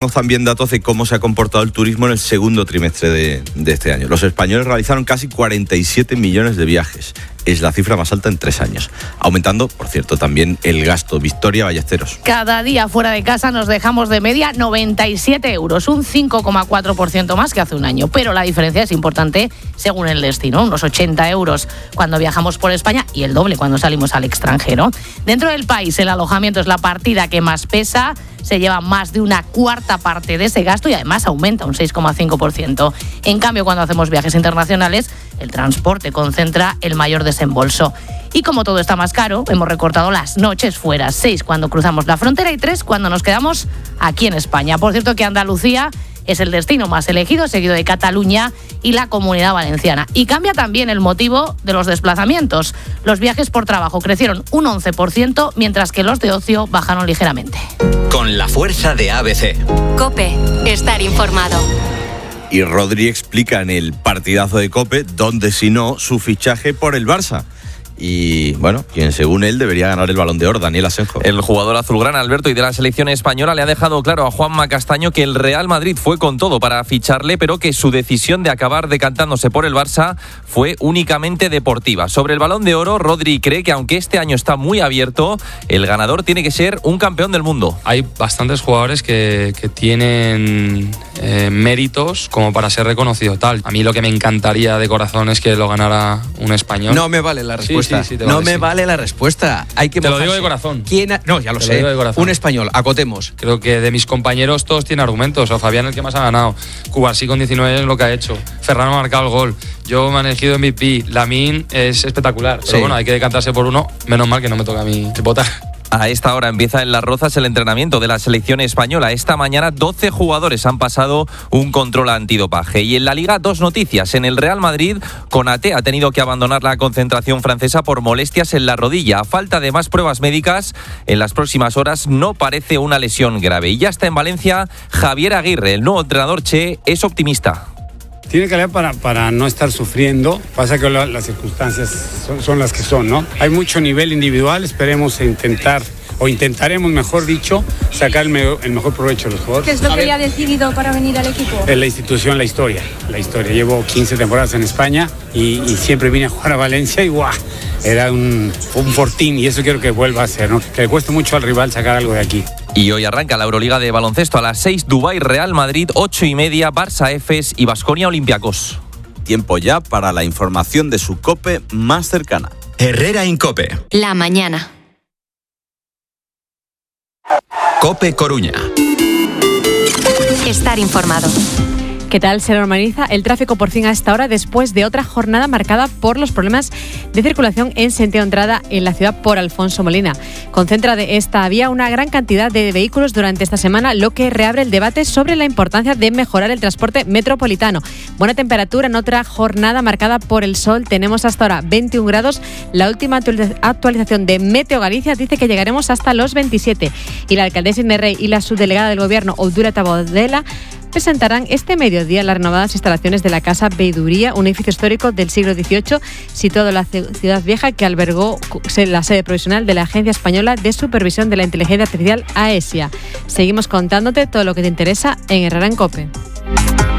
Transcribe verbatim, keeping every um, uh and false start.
También datos de cómo se ha comportado el turismo en el segundo trimestre de, de este año. Los españoles realizaron casi cuarenta y siete millones de viajes. Es la cifra más alta en tres años. Aumentando, por cierto, también el gasto. Victoria Ballesteros. Cada día fuera de casa nos dejamos de media noventa y siete euros, un cinco coma cuatro por ciento más que hace un año. Pero la diferencia es importante según el destino. Unos ochenta euros cuando viajamos por España y el doble cuando salimos al extranjero. Dentro del país, el alojamiento es la partida que más pesa. Se lleva más de una cuarta parte de ese gasto y además aumenta un seis coma cinco por ciento. En cambio, cuando hacemos viajes internacionales, el transporte concentra el mayor desembolso. Y como todo está más caro, hemos recortado las noches fuera, seis cuando cruzamos la frontera y tres cuando nos quedamos aquí en España. Por cierto que Andalucía es el destino más elegido, seguido de Cataluña y la Comunidad Valenciana. Y cambia también el motivo de los desplazamientos. Los viajes por trabajo crecieron un once por ciento, mientras que los de ocio bajaron ligeramente. Con la fuerza de A B C. COPE, estar informado. Y Rodri explica en el partidazo de COPE dónde, si no, su fichaje por el Barça. Y, bueno, quien según él debería ganar el Balón de Oro, Daniel Asenjo. El jugador azulgrana, Alberto, y de la selección española le ha dejado claro a Juanma Castaño que el Real Madrid fue con todo para ficharle, pero que su decisión de acabar decantándose por el Barça fue únicamente deportiva. Sobre el Balón de Oro, Rodri cree que aunque este año está muy abierto, el ganador tiene que ser un campeón del mundo. Hay bastantes jugadores que, que tienen eh, méritos como para ser reconocido tal. A mí lo que me encantaría de corazón es que lo ganara un español. No me vale la respuesta. Sí, sí, sí, no vale, me sí. vale la respuesta. Hay que Te lo mojarse. digo de corazón. ¿Quién ha... No, ya lo Te sé. lo digo de corazón. Un español, acotemos. Creo que de mis compañeros todos tienen argumentos. O Fabián el que más ha ganado. Cubarsí con diecinueve es lo que ha hecho. Ferran ha marcado el gol. Yo me han elegido M V P. Lamine es espectacular. Pero Sí. bueno, hay que decantarse por uno. Menos mal que no me toca a mí votar. A esta hora empieza en Las Rozas el entrenamiento de la selección española. Esta mañana doce jugadores han pasado un control antidopaje. Y en la Liga, dos noticias. En el Real Madrid, Konaté ha tenido que abandonar la concentración francesa por molestias en la rodilla. A falta de más pruebas médicas, en las próximas horas no parece una lesión grave. Y ya está en Valencia Javier Aguirre. El nuevo entrenador Che es optimista. Tiene que leer para, para no estar sufriendo. Pasa que la, las circunstancias son, son las que son, ¿no? Hay mucho nivel individual, esperemos intentar, o intentaremos, mejor dicho, sacar el, me, el mejor provecho de los jugadores. ¿Qué es lo que le ha decidido para venir al equipo? Es la institución, la historia, la historia. Llevo quince temporadas en España y, y siempre vine a jugar a Valencia y ¡guau! Era un, un fortín y eso quiero que vuelva a ser, ¿no? Que le cueste mucho al rival sacar algo de aquí. Y hoy arranca la Euroliga de baloncesto a las seis, Dubái, Real Madrid, ocho y media, Barça Efes y Baskonia Olympiacos. Tiempo ya para la información de su COPE más cercana. Herrera en COPE. La mañana. COPE Coruña. Estar informado. ¿Qué tal? Se normaliza el tráfico por fin a esta hora después de otra jornada marcada por los problemas de circulación en sentido entrada en la ciudad por Alfonso Molina. Concentra de esta vía una gran cantidad de vehículos durante esta semana, lo que reabre el debate sobre la importancia de mejorar el transporte metropolitano. Buena temperatura en otra jornada marcada por el sol. Tenemos hasta ahora veintiún grados. La última actualización de Meteo Galicia dice que llegaremos hasta los veintisiete. Y la alcaldesa Inés Rey y la subdelegada del Gobierno, Odura Tabodela, presentarán este mediodía las renovadas instalaciones de la Casa Veiduría, un edificio histórico del siglo dieciocho situado en la Ciudad Vieja que albergó la sede provisional de la Agencia Española de Supervisión de la Inteligencia Artificial, AESIA. Seguimos contándote todo lo que te interesa en Herrera en COPE.